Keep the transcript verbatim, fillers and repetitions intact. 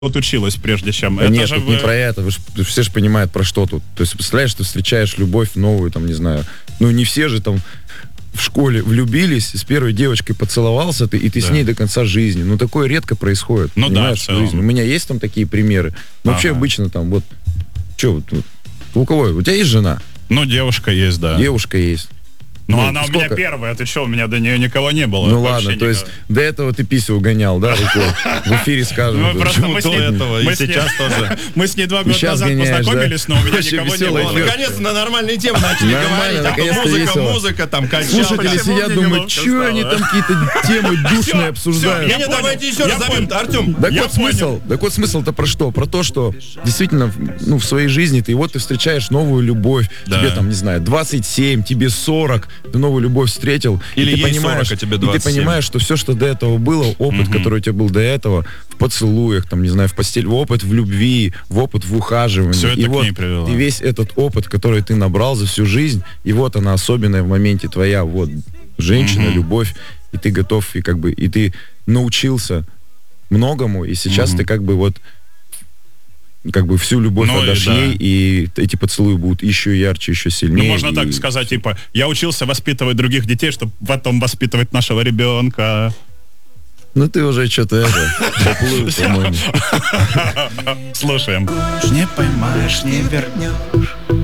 вот училась прежде чем. Да это нет, же тут вы... не про это. Вы ж, все же понимают, про что тут. То есть, представляешь, ты встречаешь любовь новую, там, не знаю. Ну, не все же там в школе влюбились, с первой девочкой поцеловался ты, и ты да. с ней до конца жизни. Ну, такое редко происходит. Ну да, в в целом. жизни. У меня есть там такие примеры. Но ага. вообще обычно там вот... Что вот, вот? У кого? У тебя есть жена? Ну, девушка есть, да. Девушка есть. Ну, ну, она сколько? у меня первая, ты что, у меня до нее никого не было. Ну ладно, то есть до этого ты писю угонял, да, рукой? В эфире скажем. Ну, просто мы с ней, этого, и сейчас тоже. Мы с ней два года назад познакомились, но у меня никого не было. Наконец-то на нормальные темы начали говорить. А то музыка, музыка, там, качалка. Слушатели сидят, думают, что они там какие-то темы душные обсуждают. Не, давайте еще раз зовем, Артем. Так вот смысл, так вот смысл-то про что? Про то, что действительно, ну, в своей жизни ты вот ты встречаешь новую любовь, тебе там, не знаю, двадцать семь, тебе сорок, ты новую любовь встретил, или и ты ей понимаешь, сорок, а тебе и ты понимаешь, что все, что до этого было, опыт, угу. который у тебя был до этого, в поцелуях, там, не знаю, в постели, опыт в любви, в опыт в ухаживании. Все это и к вот ней привело. И весь этот опыт, который ты набрал за всю жизнь, и вот она особенная в моменте твоя, вот, женщина, угу. любовь, и ты готов, и как бы, и ты научился многому, и сейчас угу. ты как бы вот как бы всю любовь ну, отдашь и, да. ей, и эти поцелуи будут еще ярче, еще сильнее. Ну, можно и... так сказать, типа, я учился воспитывать других детей, чтобы потом воспитывать нашего ребенка. Ну, ты уже что-то это, поплыл, по-моему. Слушаем. Не поймаешь, не вернешь.